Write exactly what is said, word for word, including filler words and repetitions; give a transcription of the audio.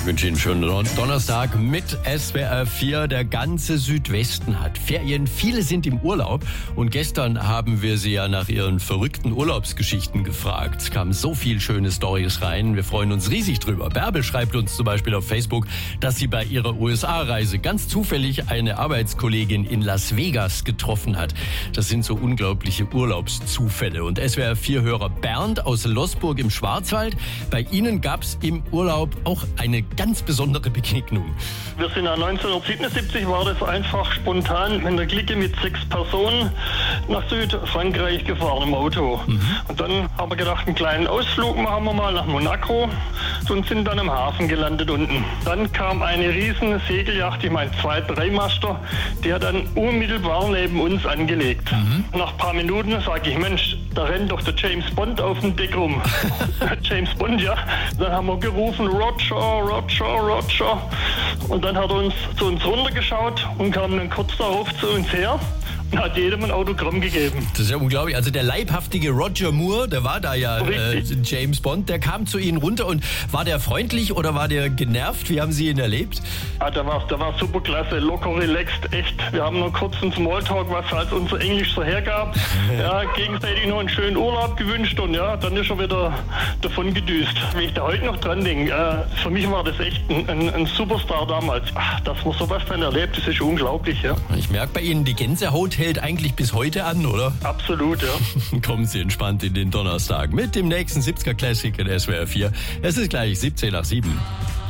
Ich wünsche Ihnen einen schönen Don- Donnerstag mit S W R vier. Der ganze Südwesten hat Ferien. Viele sind im Urlaub. Und gestern haben wir Sie ja nach Ihren verrückten Urlaubsgeschichten gefragt. Es kamen so viele schöne Storys rein. Wir freuen uns riesig drüber. Bärbel schreibt uns zum Beispiel auf Facebook, dass sie bei ihrer U S A-Reise ganz zufällig eine Arbeitskollegin in Las Vegas getroffen hat. Das sind so unglaubliche Urlaubszufälle. Und S W R vier-Hörer Bernd aus Loßburg im Schwarzwald. Bei Ihnen gab es im Urlaub auch eine ganz besondere Begegnung. Wir sind ja neunzehnhundertsiebenundsiebzig, war das einfach spontan mit einer Clique mit sechs Personen nach Südfrankreich gefahren im Auto. Mhm. Und dann haben wir gedacht, einen kleinen Ausflug machen wir mal nach Monaco und sind dann im Hafen gelandet unten. Dann kam eine riesen Segelyacht, ich meine zwei, drei Master, die hat dann unmittelbar neben uns angelegt. Mhm. Nach ein paar Minuten sage ich, Mensch, da rennt doch der James Bond auf dem Deck rum. James Bond, ja. Dann haben wir gerufen, Roger, Roger, Roger. Und dann hat er uns zu uns runtergeschaut und kam dann kurz darauf zu uns her und hat jedem ein Autogramm gegeben. Das ist ja unglaublich. Also der leibhaftige Roger Moore, der war da ja äh, James Bond, der kam zu Ihnen runter und war der freundlich oder war der genervt? Wie haben Sie ihn erlebt? Ja, der war, der war super klasse, locker, relaxed, echt. Wir haben noch kurz einen Smalltalk, was halt unser Englisch so hergab. Ja, gegenseitig noch einen schönen Urlaub gewünscht und ja, dann ist er wieder davon gedüst. Wenn ich da heute noch dran denke, äh, für mich war das echt ein, ein, ein Superstar damals. Ach, dass man sowas dann erlebt, das ist unglaublich, ja. Ich merke bei Ihnen, die Gänsehaut hält eigentlich bis heute an, oder? Absolut, ja. Kommen Sie entspannt in den Donnerstag mit dem nächsten siebziger Classic in S W R vier. Es ist gleich siebzehn nach sieben.